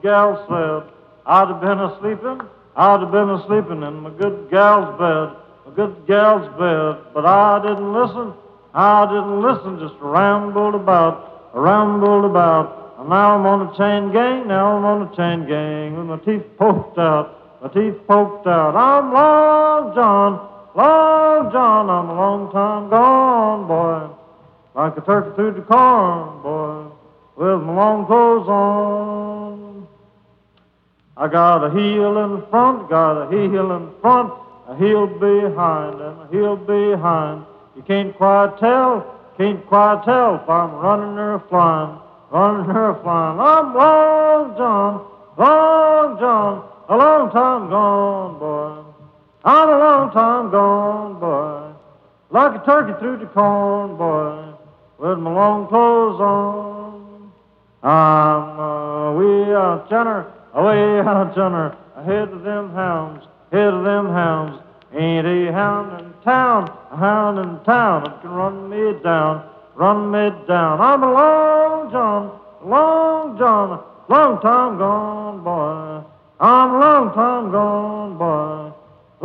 gal said, I'd have been a-sleeping, I'd have been a-sleeping in my good gal's bed, my good gal's bed, but I didn't listen, just rambled about, and now I'm on a chain gang, with my teeth poked out, I'm Long John, I'm a long time gone, boy, like a turkey through the corn, boy, with my long clothes on. I got a heel in front, a heel behind, and a heel behind. You can't quite tell if I'm running or flying. I'm Long John, a long time gone, boy. I'm a long time gone, boy, like a turkey through the corn, boy, with my long clothes on. I'm way out yonder, ahead of them hounds, Ain't a hound in town, that can run me down. I'm a Long John, long time gone, boy. I'm a long time gone, boy,